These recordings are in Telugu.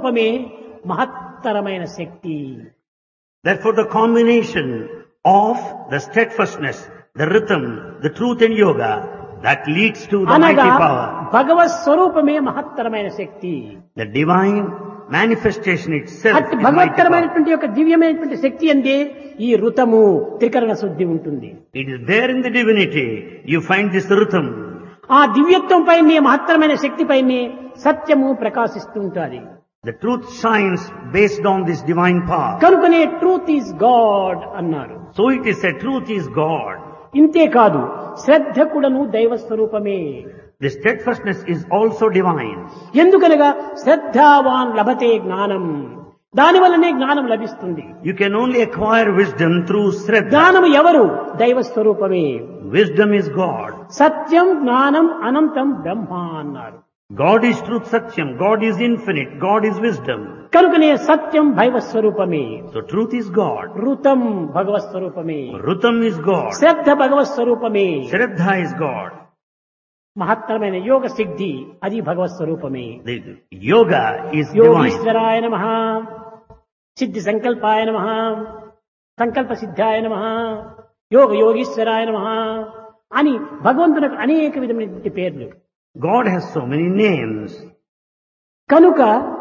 స్వరూపమే మహత్తరమైన శక్తి. Therefore the combination of the steadfastness, the rhythm, the truth and yoga, that leads to the అనగా mighty power. భగవత్ స్వరూపమే మహత్తరమైన శక్తి. The divine manifestation itself అట్టి is mighty power. భగవత్తరమైనటువంటి యొక్క దివ్యమైనటువంటి శక్తి అందే ఈ ఋతము త్రికరణ శుద్ధి ఉంటుంది. It is there in the divinity. You find this rhythm. ఆ దివ్యత్వం పైనే మహత్తరమైన శక్తి పైనే సత్యము ప్రకాశిస్తూ ఉంటుంది. The truth shines based on this divine power. కనుకనే ట్రూత్ ఈజ్ గాడ్ అన్నారు. So it is said, truth is God. ఇంతే కాదు, శ్రద్ధ కూడాను దైవ స్వరూపమే. The steadfastness is also divine. ఎందుకనగా శ్రద్ధావాన్ లభతే జ్ఞానం, దాని వల్లనే జ్ఞానం లభిస్తుంది. You can only acquire wisdom through Shraddha. జ్ఞానము ఎవరు? దైవ స్వరూపమే. Wisdom is God. సత్యం జ్ఞానం అనంతం బ్రహ్మ అన్నారు. God is truth, Satyam. God is infinite. God is wisdom. కనుకనే సత్యం దైవ స్వరూపమే, So truth is God. ఋతం భగవత్ స్వరూపమే, Rutam is God. శ్రద్ధ భగవత్ స్వరూపమే, Shraddha is God. మహత్తరమైన యోగ సిద్ధి అది భగవత్ స్వరూపమే. The yoga is divine. యోగీశ్వరాయ నమః, సిద్ధి సంకల్పాయ నమః, సంకల్ప సిద్ధాయ నమః, యోగ యోగీశ్వరాయ నమః అని భగవంతునికి అనేక విధమైనటువంటి పేర్లు. God has so many names. కనుక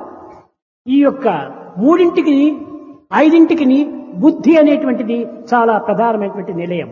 ఈ యొక్క మూడింటికి ఐదింటికి బుద్ధి అనేటువంటిది చాలా ప్రధానమైనటువంటి నిలయం.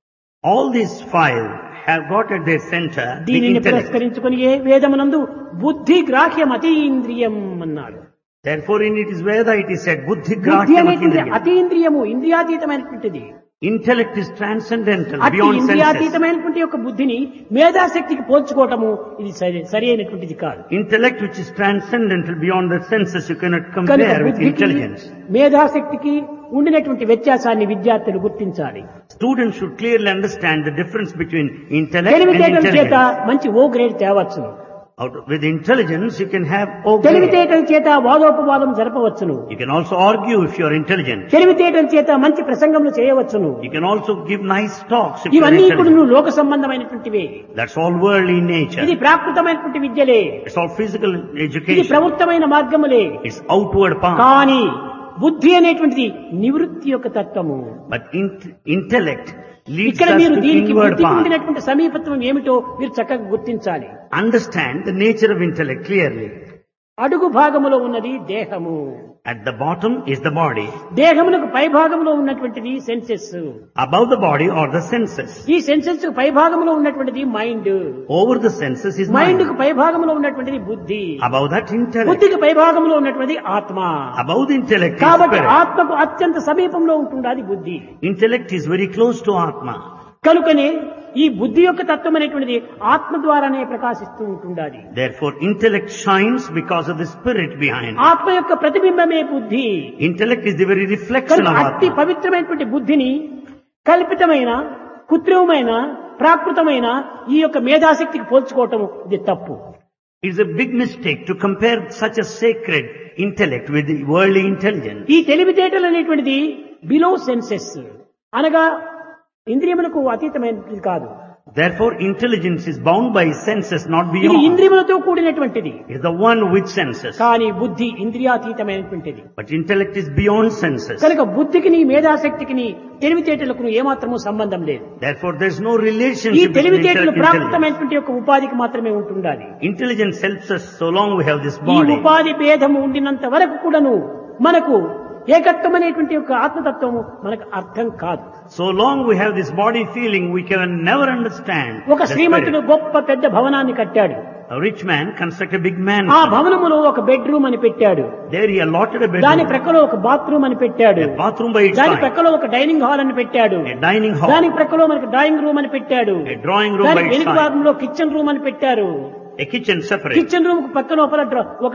All these five have got at their center the దీనిని intellect. పురస్కరించుకుని ఏ వేదమునందు బుద్ధి గ్రాహ్యం అతీంద్రియం అన్నాడు. Therefore in it is Veda it is said, Buddhi బుద్ధి Grahyam అనేటువంటి Atindriyam. అతీంద్రియము ఇంద్రియాతీతమైనటువంటిది. Intellect is transcendental, అతి beyond senses. ఇంద్రియాతీతమైనటువంటి యొక్క బుద్ధిని మేధాశక్తికి పోల్చుకోవటము ఇది సరి అయినటువంటిది కాదు. Intellect which is transcendental, beyond the senses, you cannot కనుక compare with బుద్ధికి intelligence. మేధాశక్తికి ఉండినటువంటి వ్యత్యాసాన్ని విద్యార్థులు గుర్తించాలి. Students should clearly understand the difference between intellect and తెలివితేటల చేత intelligence. మంచి ఓ grade తేవచ్చును, With intelligence you can have O grade. తెలివితేటల చేత వాదోపవాదం జరపవచ్చును, You can also argue if you are intelligent. తెలివితేటల చేత మంచి ప్రసంగములు చేయవచ్చును. You can also give nice talks if you are ఇవన్నీ ఇప్పుడు intelligent. నువ్వు లోక సంబంధమైనటువంటివే. That's all worldly in nature. ఇది ప్రాకృతమైనటువంటి విద్యలే, It's all physical ఇది education. ప్రవృత్తమైన మార్గములే. It's outward path. కానీ బుద్ధి అనేటువంటిది నివృత్తి యొక్క తత్వము. But intellect leads ఇక్కడ us మీరు to దీనికి inward బుద్ధికి path. ఉండినటువంటి సమీపత్వం ఏమిటో మీరు చక్కగా గుర్తించాలి. Understand the nature of intellect clearly. అడుగు భాగములో ఉన్నది దేహము, At the bottom is the body. దేహమునకు పై భాగంలో ఉన్నటువంటిది senses, Above the body are the senses. ఈ సెన్సెస్ పై భాగంలో ఉన్నటువంటిది mind, Over the senses is mind mind. కు పై భాగంలో ఉన్నటువంటిది బుద్ధి, Above that intellect. బుద్ధికి పై భాగంలో ఉన్నటువంటిది ఆత్మ. Above the intellect is కాబట్టి spirit. ఆత్మకు అత్యంత సమీపంలో ఉంటుండాలి బుద్ధి. Intellect is very close to Atma. కనుకనే ఈ బుద్ధి యొక్క తత్వం అనేటువంటిది ఆత్మ ద్వారానే ప్రకాశిస్తూ ఉంటుండాలి. Therefore intellect shines because of the spirit behind it. ఆత్మ యొక్క ప్రతిబింబమే బుద్ధి. Intellect is the very reflection కనుక of అతి Atma. పవిత్రమైనటువంటి బుద్ధిని కల్పితమైన కృత్రిమమైన ప్రాకృతమైన ఈ యొక్క మేధాశక్తికి పోల్చుకోవటం ఇది తప్పు. It's a big mistake to compare such a sacred intellect with the worldly intelligence. ఈ తెలివితేటలు అనేటువంటిది బిలో సెన్సెస్ అనగా ఇంద్రియములకు అతీతమైనది కాదు. Therefore intelligence is bound by senses, not ఇది beyond. ఇంద్రియములతో కూడినటువంటిది. It's the one with senses. కానీ బుద్ధి ఇంద్రియాతీతమైనటువంటిది. But intellect is beyond senses. కనుక బుద్ధికి మేధాశక్తికి తెలివితేటలకు ఏమాత్రము సంబంధం లేదు. Therefore there is no ఈ relationship between తెలివితేటలు intellect and intelligence. ప్రాకృతమైనటువంటి యొక్క ఉపాధికి మాత్రమే ఉంటుండాలి. Intelligence helps us so long we have this ఈ body. ఉపాధి భేదము ఉండినంత వరకు కూడాను మనకు ఏకత్వం అనేటువంటి యొక్క ఆత్మతత్వము మనకు అర్థం కాదు. So long we have this body feeling, we can never understand ఒక the శ్రీమంతుడు spirit. గొప్ప పెద్ద భవనాన్ని కట్టాడు. A rich man constructed a big ఆ mansion. భవనములో ఒక బెడ్రూమ్ అని పెట్టాడు, There he allotted a దాని bedroom, ప్రక్కలో ఒక బాత్రూమ్ అని పెట్టాడు, a bathroom by its దాని side, ప్రక్కలో ఒక డైనింగ్ హాల్ అని పెట్టాడు, a dining దాని hall, ప్రక్కలో మనకి డ్రాయింగ్ రూమ్ అని పెట్టాడు, a drawing room దాని by its వెనుక side, భాగంలో కిచెన్ రూమ్ అని పెట్టారు, a kitchen separate. Kitchen room కు పక్కన ఒక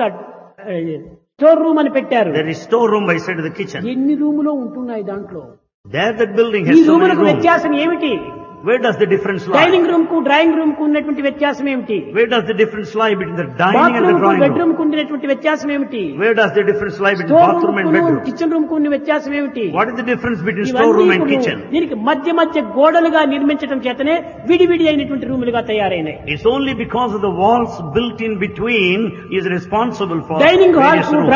స్టోర్ రూమ్ అని పెట్టారు. There is storeroom by side of the kitchen. ఎన్ని రూములో ఉంటున్నాయి దాంట్లో? There that building ఈ has so many రూములకు rooms. వ్యత్యాసం ఏమిటి? Where does the difference lie? Dining room కు డ్రాయింగ్ రూమ్ కు ఉన్నటువంటి వ్యత్యాసం ఏమిటి? Where does the difference lie between the dining and the bathroom కు drawing బెడ్రూమ్ room? కు ఉండినటువంటి వ్యత్యాసం ఏమిటి? Where does the difference lie between store bathroom and room bedroom? Kitchen room కు ఉన్న వ్యత్యాసం ఏమిటి? What is the difference between ఇవన్నీ storeroom and ఇప్పుడు kitchen? దీనికి మధ్య మధ్య గోడలుగా నిర్మించడం చేతనే విడివిడి అయినటువంటి రూములుగా తయారైనాయి. It's only because of the walls built in between is responsible for dining hall various కు rooms.